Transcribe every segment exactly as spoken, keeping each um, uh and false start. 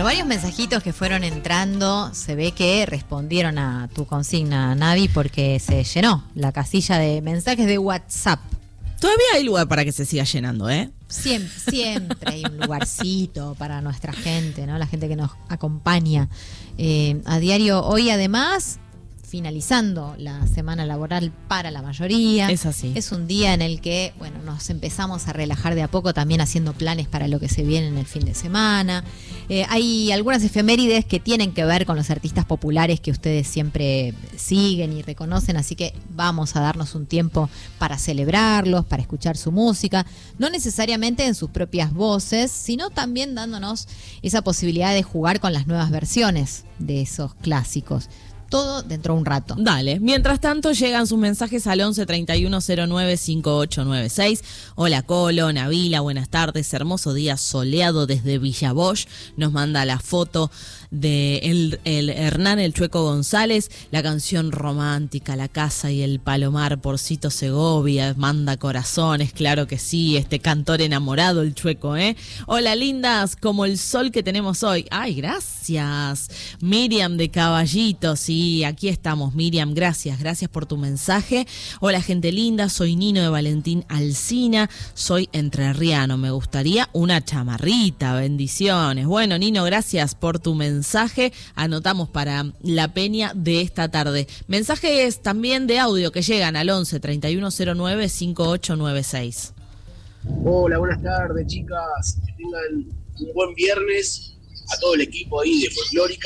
Bueno, varios mensajitos que fueron entrando, se ve que respondieron a tu consigna, Navi, porque se llenó la casilla de mensajes de WhatsApp. Todavía hay lugar para que se siga llenando, ¿eh? Siempre, siempre hay un lugarcito para nuestra gente, ¿no? La gente que nos acompaña eh, a diario. Hoy, además, finalizando la semana laboral para la mayoría. Es así. Es un día en el que, bueno, nos empezamos a relajar de a poco, también haciendo planes para lo que se viene en el fin de semana. Eh, hay algunas efemérides que tienen que ver con los artistas populares que ustedes siempre siguen y reconocen, así que vamos a darnos un tiempo para celebrarlos, para escuchar su música, no necesariamente en sus propias voces, sino también dándonos esa posibilidad de jugar con las nuevas versiones de esos clásicos. Todo dentro de un rato. Dale. Mientras tanto, llegan sus mensajes al once treinta y uno cero nueve cincuenta y ocho noventa y seis. Hola, Colo, Navila, buenas tardes. Hermoso día soleado desde Villa Bosch. Nos manda la foto de el, el Hernán el Chueco González, la canción romántica, La Casa y el Palomar, por Cito Segovia, manda corazones, claro que sí, este cantor enamorado, el Chueco, ¿eh? Hola, lindas, como el sol que tenemos hoy. Ay, gracias. Miriam de Caballito, sí, aquí estamos, Miriam, gracias, gracias por tu mensaje. Hola, gente linda, soy Nino de Valentín Alsina, soy entrerriano, me gustaría una chamarrita, bendiciones. Bueno, Nino, gracias por tu mensaje. Mensaje, anotamos para la peña de esta tarde. Mensajes también de audio que llegan al once treinta y uno cero nueve cincuenta y ocho noventa y seis. Hola, buenas tardes, chicas. Que tengan un buen viernes a todo el equipo ahí de Folclórica,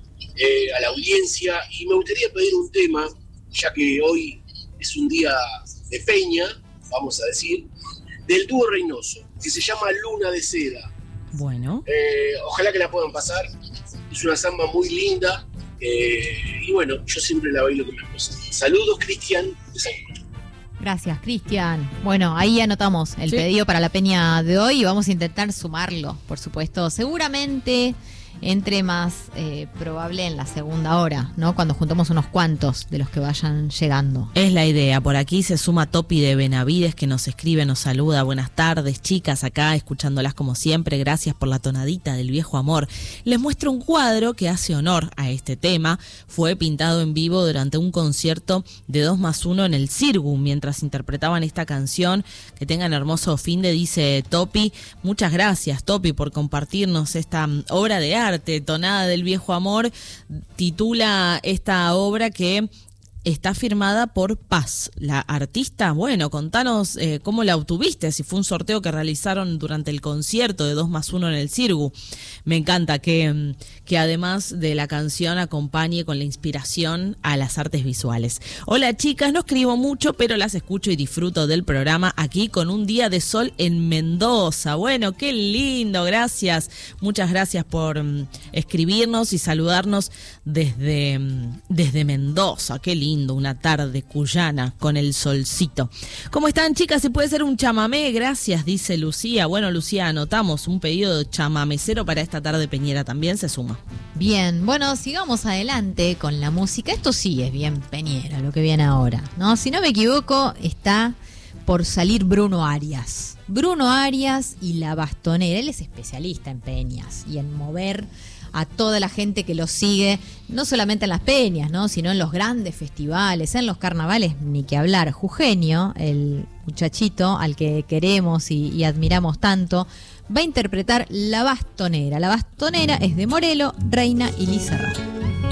eh, a la audiencia. Y me gustaría pedir un tema, ya que hoy es un día de peña, vamos a decir, del dúo Reynoso, que se llama Luna de Seda. Bueno. Eh, ojalá que la puedan pasar. Es una samba muy linda eh, y bueno, yo siempre la bailo con mi esposa. Saludos, Cristian de San Juan. Gracias, Cristian. Bueno, ahí anotamos el sí. pedido para la peña de hoy y vamos a intentar sumarlo, por supuesto. Seguramente entre más eh, probable en la segunda hora, ¿no? Cuando juntemos unos cuantos de los que vayan llegando. Es la idea. Por aquí se suma Topi de Benavides, que nos escribe, nos saluda. Buenas tardes, chicas, acá escuchándolas como siempre. Gracias por la tonadita del viejo amor. Les muestro un cuadro que hace honor a este tema. Fue pintado en vivo durante un concierto de dos más uno en el Cirgu, mientras interpretaban esta canción. Que tengan hermoso fin de, dice Topi. Muchas gracias, Topi, por compartirnos esta um, obra de arte. Tonada del viejo amor, titula esta obra que está firmada por Paz, la artista. Bueno, contanos eh, cómo la obtuviste, si fue un sorteo que realizaron durante el concierto de dos más uno en el Cirgu. Me encanta que, que además de la canción acompañe con la inspiración a las artes visuales. Hola, chicas, no escribo mucho, pero las escucho y disfruto del programa aquí con un día de sol en Mendoza. Bueno, qué lindo, gracias. Muchas gracias por um, escribirnos y saludarnos desde, um, desde Mendoza. Qué lindo. Una tarde cuyana con el solcito. ¿Cómo están, chicas? ¿Se puede hacer un chamamé? Gracias, dice Lucía. Bueno, Lucía, anotamos un pedido de chamamecero para esta tarde peñera. También se suma. Bien, bueno, sigamos adelante con la música. Esto sí es bien peñera, lo que viene ahora, ¿no? Si no me equivoco, está por salir Bruno Arias. Bruno Arias y La Bastonera. Él es especialista en peñas y en mover a toda la gente que lo sigue, no solamente en las peñas, ¿no? Sino en los grandes festivales, en los carnavales, ni que hablar. Jujeño, el muchachito al que queremos y, y admiramos tanto, va a interpretar La Bastonera. La Bastonera es de Morelo, Reina y Lizarra.